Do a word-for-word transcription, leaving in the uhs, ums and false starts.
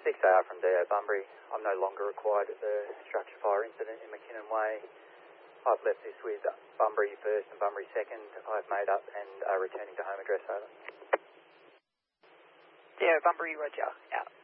six A R from D O Bunbury. I'm no longer required at the structure fire incident in McKinnon Way. I've left this with Bunbury first and Bunbury second. I've made up and are returning to home address, over. D O Bunbury, roger, out.